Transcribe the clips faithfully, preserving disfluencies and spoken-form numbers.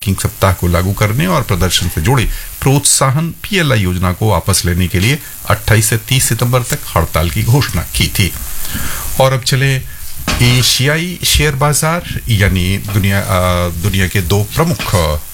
Banking सप्ताह को लागू करने और प्रदर्शन से जुड़े प्रोत्साहन पीएलआई योजना को वापस लेने के लिए अट्ठाईस से तीस सितंबर तक हड़ताल की घोषणा की थी। और अब चले एशियाई शेयर बाजार यानी दुनिया दुनिया के दो प्रमुख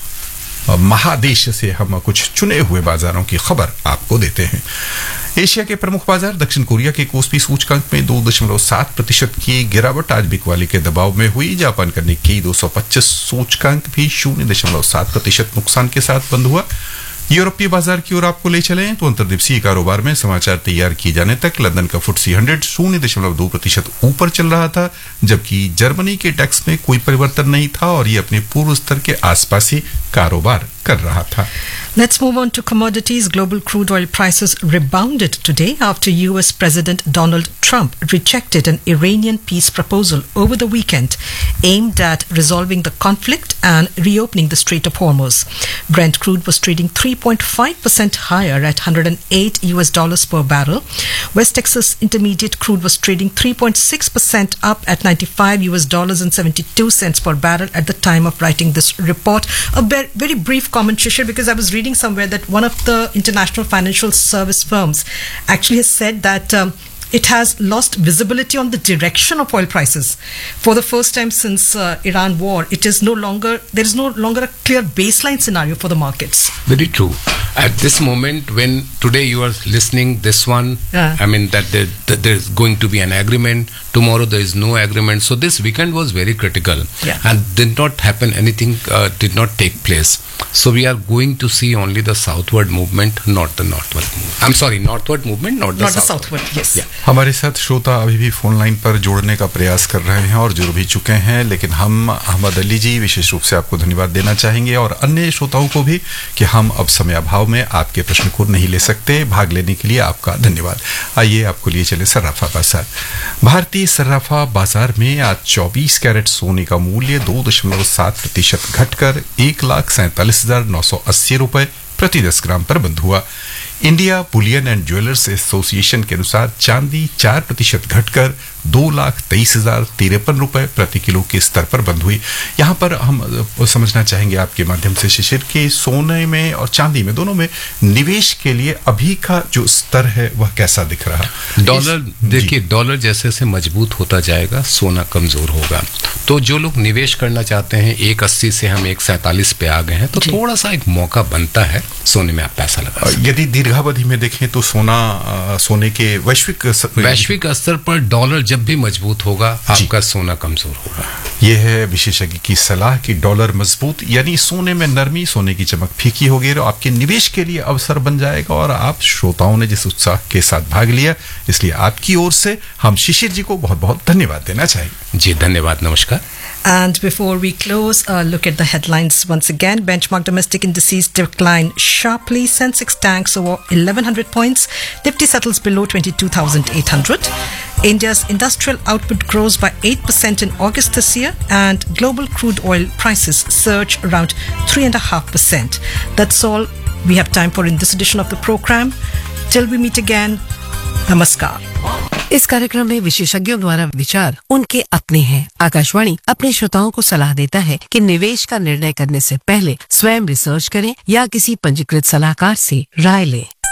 महादेश से हम कुछ चुने हुए बाजारों की खबर आपको देते हैं। एशिया के प्रमुख बाजार दक्षिण कोरिया के कोस्पी सूचकांक में दो दशमलव सात प्रतिशत की गिरावट आज बिकवाली के दबाव में हुई। जापान का निक्केई दो सौ पच्चीस सूचकांक भी शून्य दशमलव सात प्रतिशत नुकसान के साथ बंद हुआ। यूरोपीय बाजार की ओर आपको ले चलें तो अंतर्दिवसीय कारोबार में समाचार तैयार किए जाने तक लंदन का फुटसी हंड्रेड शून्य दशमलव दो प्रतिशत ऊपर चल रहा था, जबकि जर्मनी के टैक्स में कोई परिवर्तन नहीं था और ये अपने पूर्व स्तर के आसपास ही कारोबार कर रहा था। Let's move on to commodities. Global crude oil prices rebounded today after U S President Donald Trump rejected an Iranian peace proposal over the weekend aimed at resolving the conflict and reopening the Strait of Hormuz. Brent crude was trading three point five percent higher at one hundred eight U S dollars per barrel. West Texas Intermediate crude was trading three point six percent up at ninety-five U S dollars and seventy-two cents per barrel at the time of writing this report. A very, very brief comment, Shishir, because I was reading somewhere that one of the international financial service firms actually has said that um, it has lost visibility on the direction of oil prices for the first time since uh, Iran war. It is no longer, there is no longer a clear baseline scenario for the markets. Very true. At this moment, when today you are listening this one, yeah. I mean that there, that there is going to be an agreement. Tomorrow there is no agreement. So this weekend was very critical, yeah. and did not happen. Anything uh, did not take place. So we are going to see only the southward movement, not the northward movement. I'm sorry, northward movement, not the not southward. the southward. Yes. Yeah. हमारे साथ श्रोता अभी भी phone line पर जोड़ने का प्रयास कर रहे हैं और जुड़ भी चुके हैं, लेकिन हम अहमद अली जी विशेष रूप से आपको धन्यवाद देना चाहेंगे और अन्य श्रोताओं को भी कि हम अब समय अभाव में आपके प्रश्न को नहीं ले सकते। भाग लेने के लिए आपका धन्यवाद। आइए आपको लिए चले सर्राफा बाजार। भारतीय सर्राफा बाजार में आज चौबीस कैरेट सोने का मूल्य दो दशमलव सात प्रतिशत घटकर एक लाख सैंतालीस हजार नौ सौ अस्सी रुपए प्रति दस ग्राम पर बंद हुआ। India Boolean and jewellers association के अनुसार चांदी चार प्रतिशत घटकर दो लाख तेईस हजार तिरपन रुपए प्रति किलो के स्तर पर बंद हुई। यहाँ पर हम समझना चाहेंगे आपके माध्यम से शिशिर के सोने में और चांदी में दोनों में निवेश के लिए अभी का जो स्तर है वह कैसा दिख रहा है? डॉलर देखिए, डॉलर जैसे जैसे मजबूत होता जाएगा सोना कमजोर होगा। तो जो लोग निवेश करना चाहते हैं एक अस्सी से हम एक सैंतालीस पे आ गए हैं, तो थोड़ा सा एक मौका बनता है सोने में आप पैसा लगा। यदि दीर्घावधि में देखें तो सोना सोने के वैश्विक वैश्विक स्तर पर डॉलर जब भी मजबूत होगा आपका सोना कमजोर होगा। यह है विशेषज्ञ की सलाह कि डॉलर मजबूत यानी सोने में नरमी, सोने की चमक फीकी होगी और आपके निवेश के लिए अवसर बन जाएगा। और आप श्रोताओं ने जिस उत्साह के साथ भाग लिया, इसलिए आपकी ओर से हम शिशिर जी को बहुत बहुत धन्यवाद देना चाहेंगे। जी धन्यवाद, नमस्कार। And before we close, uh, look at the headlines once again. Benchmark domestic indices decline sharply. Sensex tanks over eleven hundred points. Nifty settles below twenty-two thousand eight hundred. India's industrial output grows by eight percent in August this year, and global crude oil prices surge around three point five percent. That's all we have time for in this edition of the program. Till we meet again, namaskar. इस कार्यक्रम में विशेषज्ञों द्वारा विचार उनके अपने हैं। आकाशवाणी अपने श्रोताओं को सलाह देता है कि निवेश का निर्णय करने से पहले स्वयं रिसर्च करें या किसी पंजीकृत सलाहकार से राय लें।